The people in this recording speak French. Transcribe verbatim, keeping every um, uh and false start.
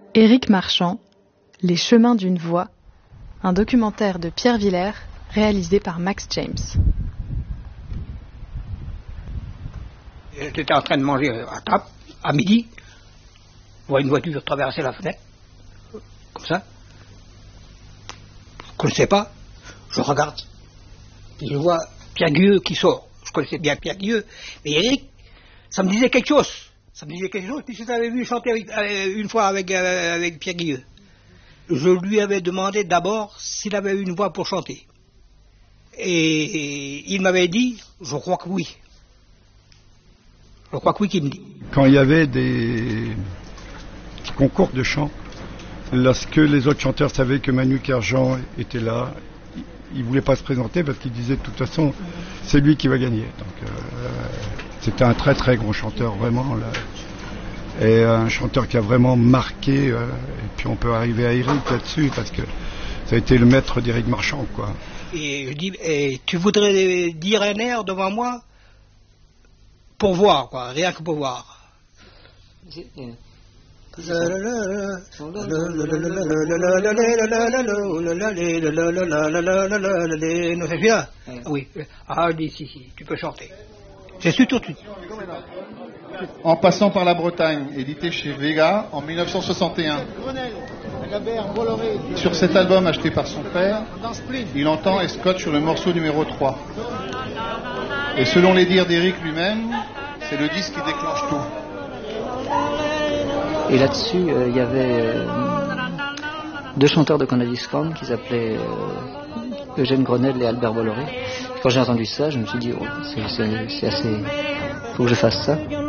Éric Marchand, Les chemins d'une voix, un documentaire de Pierre Villers réalisé par Max James. J'étais en train de manger à table, à midi, je vois une voiture traverser la fenêtre, comme ça. Je ne connaissais pas, je regarde, et je vois Pierre Guilleux qui sort. Je connaissais bien Pierre Guilleux, mais Éric, ça me disait quelque chose. Ça me disait quelque chose, puisque je l'avais vu chanter avec, euh, une fois avec, euh, avec Pierre Guilleux. Je lui avais demandé d'abord s'il avait une voix pour chanter. Et, et il m'avait dit, je crois que oui. Je crois que oui qu'il me dit. Quand il y avait des concours de chant, lorsque les autres chanteurs savaient que Manu Kerjean était là, il ne voulait pas se présenter parce qu'il disait de toute façon, c'est lui qui va gagner. Donc, euh, c'était un très très gros chanteur, vraiment. Là. Et un chanteur qui a vraiment marqué, euh, et puis on peut arriver à Éric là-dessus, parce que ça a été le maître d'Éric Marchand, quoi. Et je dis, et tu voudrais dire un air devant moi pour voir, quoi, rien que pour voir. Oui. Ah, dis si, si, tu peux chanter. J'ai su tout de suite. En passant par la Bretagne, édité chez Vega en mille neuf cent soixante et un. Sur cet album acheté par son père, il entend et scotche sur le morceau numéro trois. Et selon les dires d'Éric lui-même, c'est le disque qui déclenche tout. Et là-dessus, il euh, y avait euh, deux chanteurs de Conadiscom qui s'appelaient euh, Eugène Grenelle et Albert Bolloré. Quand j'ai entendu ça, je me suis dit, oh, c'est, c'est, c'est assez... faut que je fasse ça.